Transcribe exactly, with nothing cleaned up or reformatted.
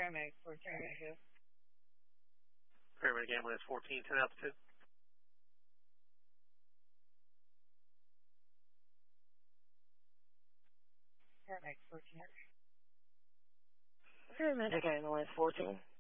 Paramedic fourteen, right here. Paramedic ambulance fourteen, ten altitude. Paramedic fourteen. Paramedic ambulance fourteen.